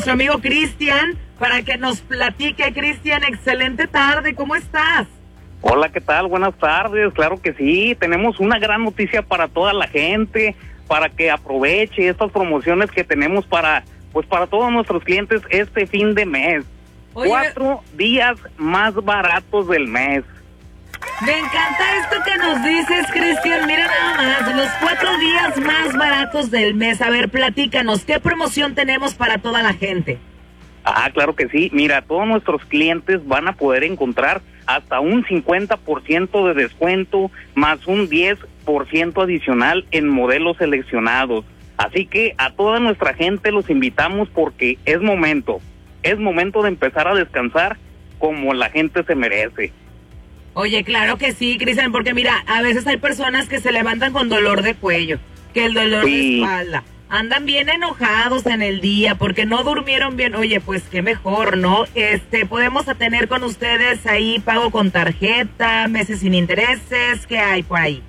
nuestro amigo Cristian para que nos platique. Cristian, excelente tarde, ¿cómo estás? Hola, ¿qué tal? Buenas tardes, claro que sí, tenemos una gran noticia para toda la gente, para que aproveche estas promociones que tenemos para todos nuestros clientes este fin de mes. Oye, 4 días más baratos del mes. Me encanta esto que nos dices, Cristian. Mira nada más, los 4 días más baratos del mes. A ver, platícanos, ¿qué promoción tenemos para toda la gente? Claro que sí. Mira, todos nuestros clientes van a poder encontrar hasta un 50% de descuento más un 10% adicional en modelos seleccionados. Así que a toda nuestra gente los invitamos porque es momento de empezar a descansar como la gente se merece. Oye, claro que sí, Cristian, porque mira, a veces hay personas que se levantan con dolor de cuello, que el dolor de espalda, andan bien enojados en el día porque no durmieron bien. Oye, pues qué mejor, ¿no? Podemos tener con ustedes ahí pago con tarjeta, meses sin intereses, ¿qué hay por ahí?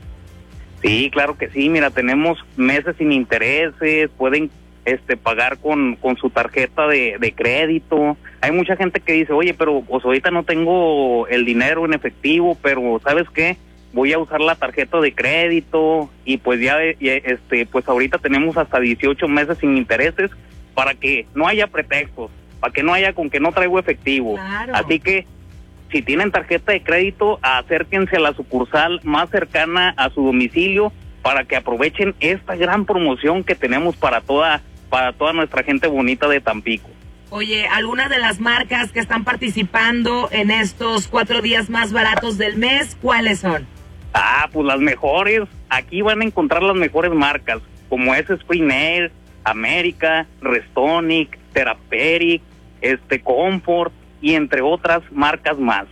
Sí, claro que sí, mira, tenemos meses sin intereses, pueden pagar con su tarjeta de crédito. Hay mucha gente que dice, oye, pero pues ahorita no tengo el dinero en efectivo, pero ¿sabes qué? Voy a usar la tarjeta de crédito y pues pues ahorita tenemos hasta 18 meses sin intereses para que no haya pretextos, para que no haya con que no traigo efectivo. Claro. Así que si tienen tarjeta de crédito, acérquense a la sucursal más cercana a su domicilio para que aprovechen esta gran promoción que tenemos para toda nuestra gente bonita de Tampico. Oye, algunas de las marcas que están participando en estos 4 días más baratos del mes, ¿cuáles son? Pues las mejores. Aquí van a encontrar las mejores marcas, como es Spring Air, América, Restonic, Therapeutic, Comfort y entre otras marcas más.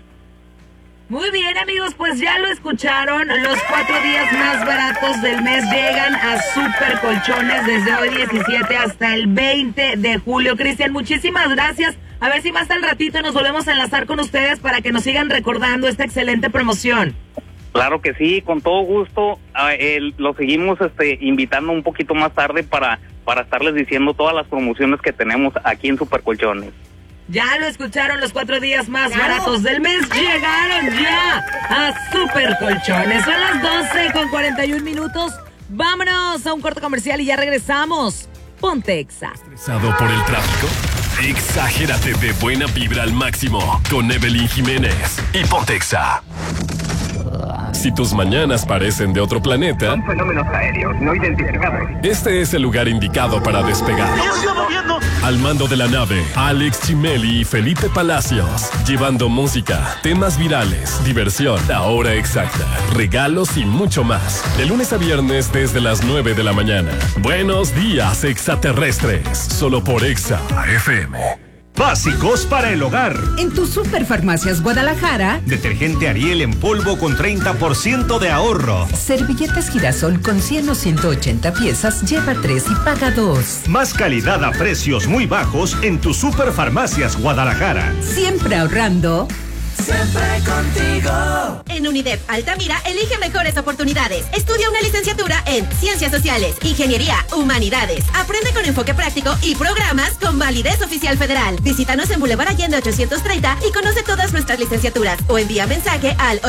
Muy bien, amigos, pues ya lo escucharon. Los 4 días más baratos del mes llegan a Super Colchones desde hoy 17 hasta el 20 de julio. Cristian, muchísimas gracias. A ver si más al ratito nos volvemos a enlazar con ustedes para que nos sigan recordando esta excelente promoción. Claro que sí, con todo gusto. Lo seguimos invitando un poquito más tarde para estarles diciendo todas las promociones que tenemos aquí en Super Colchones. Ya lo escucharon, los 4 días más baratos del mes llegaron ya a Super Colchones. Son las 12:41. Vámonos a un corte comercial y ya regresamos. Ponte Exa. ¿Estresado por el tráfico? Exagérate de buena vibra al máximo con Evelyn Jiménez y Ponte Exa. Si tus mañanas parecen de otro planeta, son fenómenos aéreos no identificados. Este es el lugar indicado para despegar. Al mando de la nave, Alex Chimeli y Felipe Palacios, llevando música, temas virales, diversión, la hora exacta, regalos y mucho más. De lunes a viernes desde las 9 de la mañana. Buenos días, extraterrestres. Solo por Exa FM. Básicos para el hogar. En tu Superfarmacias Guadalajara, detergente Ariel en polvo con 30% de ahorro. Servilletas Girasol con 100 o 180 piezas, lleva 3 y paga 2. Más calidad a precios muy bajos en tu Superfarmacias Guadalajara. Siempre ahorrando. Siempre contigo. En UNIDEP Altamira, elige mejores oportunidades. Estudia una licenciatura en Ciencias Sociales, Ingeniería, Humanidades. Aprende con enfoque práctico y programas con validez oficial federal. Visítanos en Boulevard Allende 830 y conoce todas nuestras licenciaturas o envía mensaje al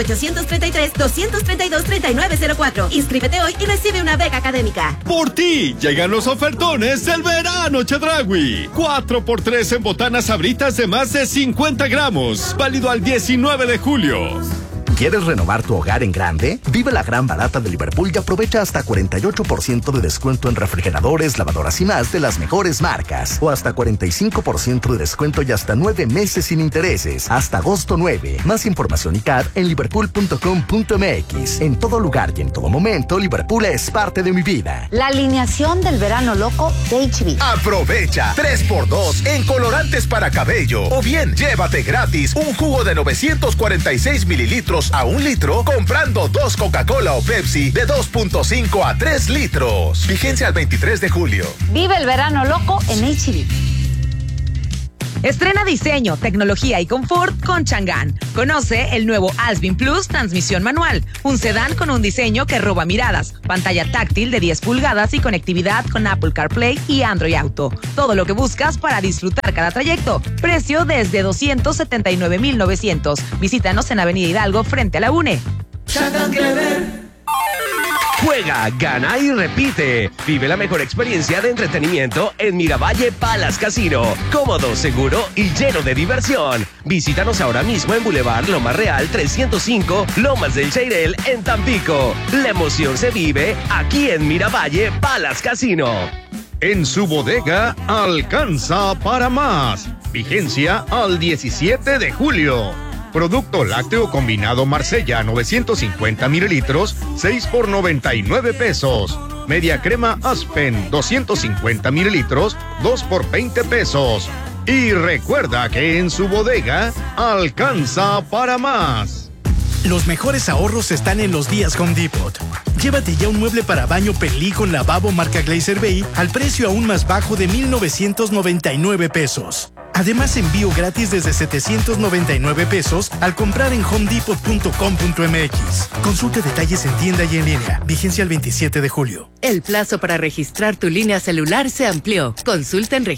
833-232-3904. Inscríbete hoy y recibe una beca académica. Por ti llegan los ofertones del verano Chedraui. 4x3 en botanas sabritas de más de 50 gramos. Válido al 19 de julio. ¿Quieres renovar tu hogar en grande? Vive la gran barata de Liverpool y aprovecha hasta 48% de descuento en refrigeradores, lavadoras y más de las mejores marcas. O hasta 45% de descuento y hasta 9 meses sin intereses. Hasta agosto 9. Más información y CAD en liverpool.com.mx. En todo lugar y en todo momento, Liverpool es parte de mi vida. La alineación del verano loco de HB. Aprovecha 3x2 en colorantes para cabello. O bien, llévate gratis un jugo de 946 mililitros a 1 litro comprando 2 Coca-Cola o Pepsi de 2.5 a 3 litros. Vigencia al 23 de julio. Vive el verano loco en HB. Estrena diseño, tecnología y confort con Chang'an. Conoce el nuevo Alpine Plus transmisión manual, un sedán con un diseño que roba miradas, pantalla táctil de 10 pulgadas y conectividad con Apple CarPlay y Android Auto. Todo lo que buscas para disfrutar cada trayecto. Precio desde 279,900. Visítanos en Avenida Hidalgo frente a la UNE. Chang'an Clever. Juega, gana y repite. Vive la mejor experiencia de entretenimiento en Miravalle Palace Casino. Cómodo, seguro y lleno de diversión. Visítanos ahora mismo en Boulevard Lomas Real 305, Lomas del Cheirel, en Tampico. La emoción se vive aquí en Miravalle Palace Casino. En su bodega alcanza para más. Vigencia al 17 de julio. Producto lácteo combinado Marsella 950 mililitros, 6 por 99 pesos. Media crema Aspen 250 mililitros, 2 por 20 pesos. Y recuerda que en su bodega alcanza para más. Los mejores ahorros están en los días Home Depot. Llévate ya un mueble para baño Penly con lavabo marca Glazer Bay al precio aún más bajo de 1,999 pesos. Además, envío gratis desde 799 pesos al comprar en homedepot.com.mx. Consulta detalles en tienda y en línea. Vigencia el 27 de julio. El plazo para registrar tu línea celular se amplió. Consulta en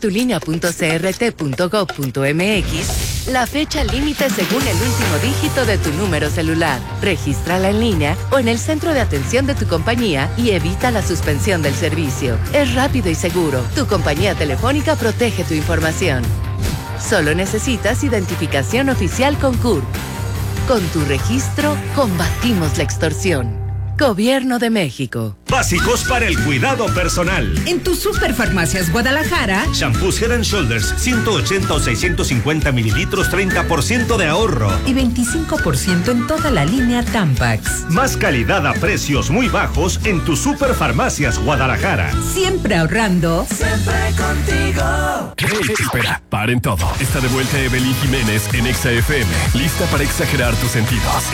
registratulinea.crt.gov.mx la fecha límite según el último dígito de tu número celular. Regístrala en línea o en el centro de atención de tu compañía y evita la suspensión del servicio. Es rápido y seguro. Tu compañía telefónica protege tu información. Solo necesitas identificación oficial con CURP. Con tu registro, combatimos la extorsión. Gobierno de México. Básicos para el cuidado personal. En tu Superfarmacias Guadalajara. Shampoos Head & Shoulders 180 o 650 mililitros, 30% de ahorro. Y 25% en toda la línea Tampax. Más calidad a precios muy bajos en tu Superfarmacias Guadalajara. Siempre ahorrando. Siempre contigo. Espera, paren todo. Está de vuelta Evelyn Jiménez en Exa FM. Lista para exagerar tus sentidos.